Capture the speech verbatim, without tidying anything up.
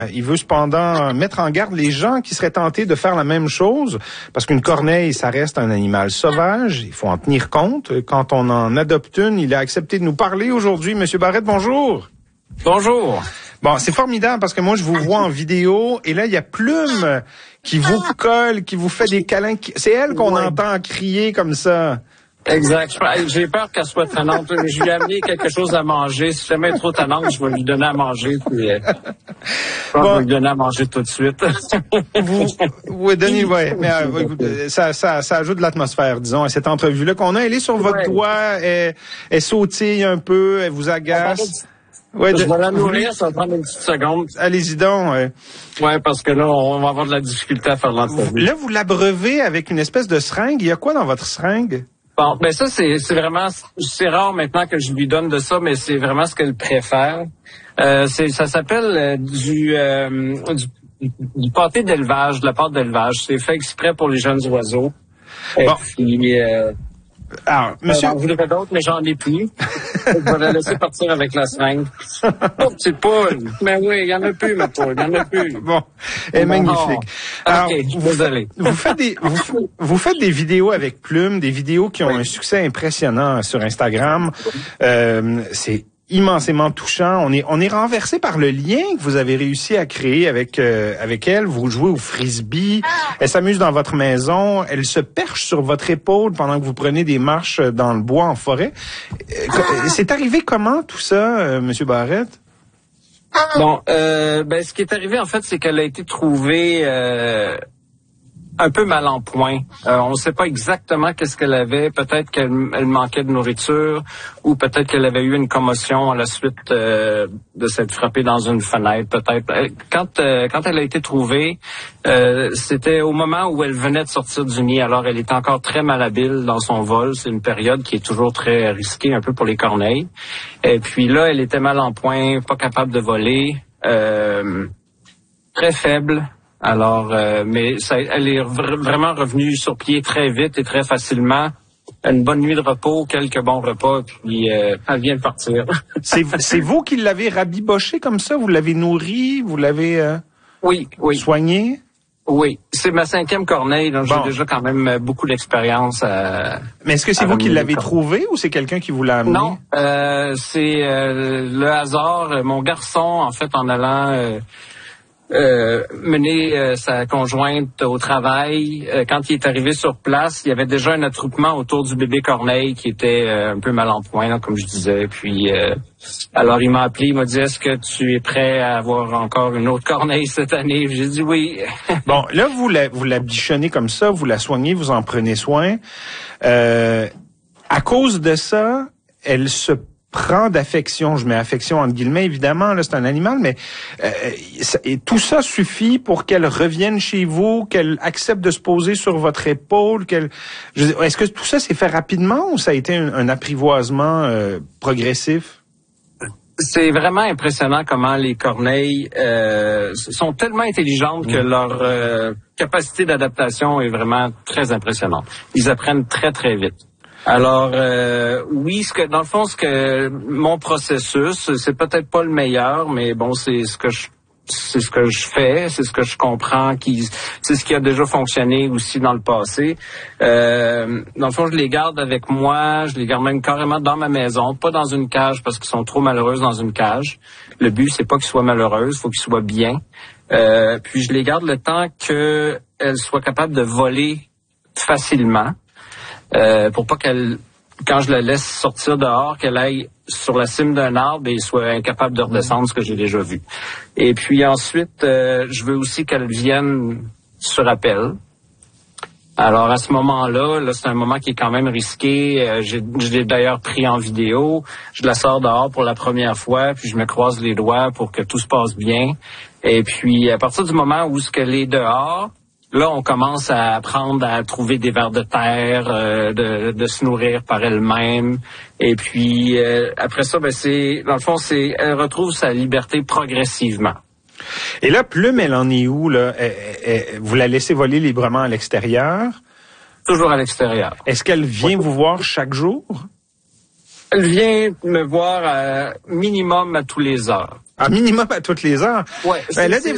Il veut cependant mettre en garde les gens qui seraient tentés de faire la même chose, parce qu'une corneille, ça reste un animal sauvage, il faut en tenir compte. Quand on en adopte une, il a accepté de nous parler aujourd'hui. Monsieur Barrette, bonjour. Bonjour. Bon, c'est formidable parce que moi, je vous vois en vidéo et là, il y a Plume qui vous colle, qui vous fait des câlins. C'est elle qu'on ouais. entend crier comme ça. Exact. J'ai peur qu'elle soit tannante. Je lui ai amené quelque chose à manger. Si jamais elle est trop tannante, je vais lui donner à manger. Puis, euh, je bon. vais lui donner à manger tout de suite. vous, oui, Denis, ouais. Mais euh, écoute, ça, ça, ça ajoute de l'atmosphère, disons, à cette entrevue-là qu'on a. Elle est sur votre ouais. doigt, elle, elle sautille un peu, elle vous agace. Ouais, je de, vais la nourrir, ça va prendre une petite seconde. Allez-y donc. Ouais. ouais, parce que là, on va avoir de la difficulté à faire l'entrevue. Là, vous l'abreuvez avec une espèce de seringue. Il y a quoi dans votre seringue? Bon, ben ça, c'est, c'est vraiment, c'est rare maintenant que je lui donne de ça, mais c'est vraiment ce qu'elle préfère. Euh, c'est, ça s'appelle euh, du, euh, du, du pâté d'élevage, de la pâte d'élevage. C'est fait exprès pour les jeunes oiseaux. Et bon. Puis, euh, Alors, monsieur... J'en voudrais d'autres, mais j'en ai plus. Je vais la laisser partir avec la seringue. Oh, petite poule. Mais oui, il y en a plus, ma poule. Il y en a plus. Bon, elle est magnifique. Alors, OK, désolé. Vous faites des, vous, vous faites des vidéos avec Plume, des vidéos qui ont oui. un succès impressionnant sur Instagram. Euh, c'est immensément touchant. On est, on est renversé par le lien que vous avez réussi à créer avec, euh, avec elle. Vous jouez au frisbee. Elle s'amuse dans votre maison. Elle se perche sur votre épaule pendant que vous prenez des marches dans le bois en forêt. C'est arrivé comment tout ça, euh, Monsieur Barrette? Bon, euh, ben, ce qui est arrivé, en fait, c'est qu'elle a été trouvée, euh, un peu mal en point. Euh, on ne sait pas exactement qu'est-ce qu'elle avait. Peut-être qu'elle elle manquait de nourriture ou peut-être qu'elle avait eu une commotion à la suite euh, de s'être frappée dans une fenêtre. Peut-être. Quand euh, quand elle a été trouvée, euh, c'était au moment où elle venait de sortir du nid. Alors, elle était encore très malhabile dans son vol. C'est une période qui est toujours très risquée, un peu pour les corneilles. Et puis là, elle était mal en point, pas capable de voler, euh, très faible. Alors, euh, mais ça, elle est v- vraiment revenue sur pied très vite et très facilement. Une bonne nuit de repos, quelques bons repas, puis euh, elle vient de partir. c'est, c'est vous qui l'avez rabiboché comme ça? Vous l'avez nourri? Vous l'avez euh, oui, oui. soigné? Oui, c'est ma cinquième corneille, donc bon. J'ai déjà quand même beaucoup d'expérience. À, mais est-ce que c'est vous qui l'avez trouvé ou c'est quelqu'un qui vous l'a amené? Non, euh, c'est euh, le hasard. Mon garçon, en fait, en allant... Euh, Euh, mener euh, sa conjointe au travail. Euh, quand il est arrivé sur place, il y avait déjà un attroupement autour du bébé corneille qui était euh, un peu mal en point, là, comme je disais. Puis, euh, alors il m'a appelé, il m'a dit, est-ce que tu es prêt à avoir encore une autre corneille cette année? J'ai dit oui. Bon, là, vous la, vous la bichonnez comme ça, vous la soignez, vous en prenez soin. Euh, à cause de ça, elle se prend d'affection, je mets affection entre guillemets, évidemment, là, c'est un animal, mais euh, ça, et tout ça suffit pour qu'elle revienne chez vous, qu'elle accepte de se poser sur votre épaule, qu'elle... Je, est-ce que tout ça s'est fait rapidement ou ça a été un, un apprivoisement euh, progressif? C'est vraiment impressionnant comment les corneilles euh, sont tellement intelligentes que leur euh, capacité d'adaptation est vraiment très impressionnante. Ils apprennent très, très vite. Alors euh, oui, ce que dans le fond, ce que mon processus, c'est peut-être pas le meilleur, mais bon, c'est ce que je c'est ce que je fais, c'est ce que je comprends, qui c'est ce qui a déjà fonctionné aussi dans le passé. Euh, dans le fond, je les garde avec moi, je les garde même carrément dans ma maison, pas dans une cage parce qu'ils sont trop malheureuses dans une cage. Le but, c'est pas qu'ils soient malheureuses, faut qu'ils soient bien. Euh, puis je les garde le temps qu'elles soient capables de voler facilement. Euh, pour pas qu'elle, quand je la laisse sortir dehors, qu'elle aille sur la cime d'un arbre et soit incapable de redescendre, ce que j'ai déjà vu. Et puis ensuite, euh, je veux aussi qu'elle vienne sur appel. Alors à ce moment-là, là, c'est un moment qui est quand même risqué. Euh, j'ai, je l'ai d'ailleurs pris en vidéo. Je la sors dehors pour la première fois, puis je me croise les doigts pour que tout se passe bien. Et puis à partir du moment où ce qu'elle est dehors, là, on commence à apprendre à trouver des vers de terre, euh, de, de se nourrir par elle-même. Et puis, euh, après ça, ben c'est, dans le fond, c'est, elle retrouve sa liberté progressivement. Et là, Plume, elle en est où, là? Elle, elle, vous la laissez voler librement à l'extérieur? Toujours à l'extérieur. Est-ce qu'elle vient oui. vous voir chaque jour? Elle vient me voir à minimum à tous les heures. À minimum à toutes les heures? Oui. Ben, là,